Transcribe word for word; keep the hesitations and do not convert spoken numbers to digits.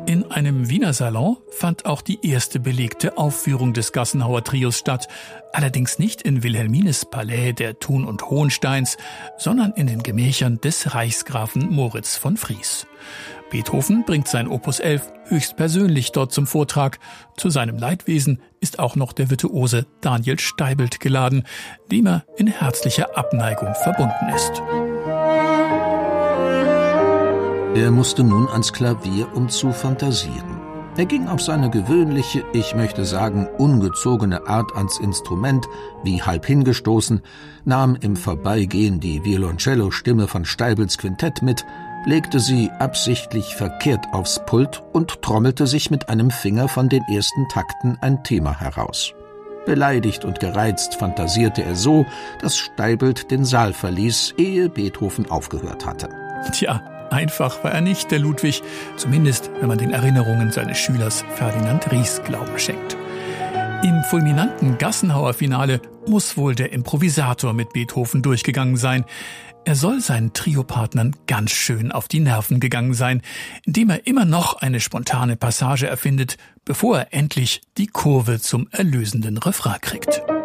In einem Wiener Salon fand auch die erste belegte Aufführung des Gassenhauer Trios statt, allerdings nicht in Wilhelmines Palais der Thun und Hohensteins, sondern in den Gemächern des Reichsgrafen Moritz von Fries. Beethoven bringt sein Opus elf höchstpersönlich dort zum Vortrag. Zu seinem Leidwesen ist auch noch der Virtuose Daniel Steibelt geladen, dem er in herzlicher Abneigung verbunden ist. Er musste nun ans Klavier, um zu fantasieren. Er ging auf seine gewöhnliche, ich möchte sagen, ungezogene Art ans Instrument, wie halb hingestoßen, nahm im Vorbeigehen die Violoncello-Stimme von Steibels Quintett mit, legte sie absichtlich verkehrt aufs Pult und trommelte sich mit einem Finger von den ersten Takten ein Thema heraus. Beleidigt und gereizt fantasierte er so, dass Steibelt den Saal verließ, ehe Beethoven aufgehört hatte. Tja, einfach war er nicht, der Ludwig, zumindest wenn man den Erinnerungen seines Schülers Ferdinand Ries Glauben schenkt. Im fulminanten Gassenhauer Finale muss wohl der Improvisator mit Beethoven durchgegangen sein. Er soll seinen Triopartnern ganz schön auf die Nerven gegangen sein, indem er immer noch eine spontane Passage erfindet, bevor er endlich die Kurve zum erlösenden Refrain kriegt.